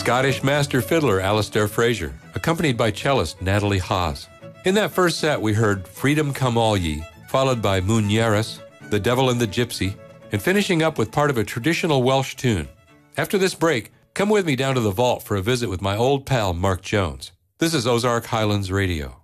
Scottish master fiddler Alistair Fraser, accompanied by cellist Natalie Haas. In that first set, we heard Freedom Come All Ye, followed by Munieris, The Devil and the Gypsy, and finishing up with part of a traditional Welsh tune. After this break, come with me down to the vault for a visit with my old pal Mark Jones. This is Ozark Highlands Radio.